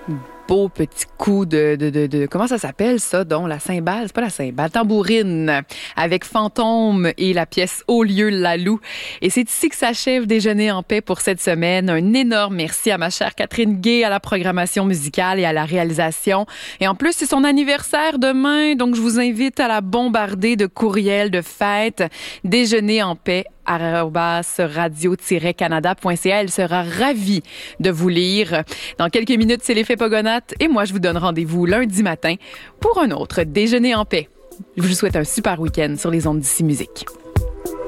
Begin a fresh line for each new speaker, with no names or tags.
Beau petit coup de comment ça s'appelle ça, donc la cymbale, c'est pas la cymbale, tambourine, avec Fantôme et la pièce Au lieu Lalou. Et c'est ici que s'achève Déjeuner en paix pour cette semaine. Un énorme merci à ma chère Catherine Gay, à la programmation musicale et à la réalisation. Et en plus, c'est son anniversaire demain, donc je vous invite à la bombarder de courriels de fête. Déjeuner en paix @radio-canada.ca. Elle sera ravie de vous lire. Dans quelques minutes, c'est l'effet Pogonate et moi, je vous donne rendez-vous lundi matin pour un autre Déjeuner en paix. Je vous souhaite un super week-end sur les ondes d'ici Musique.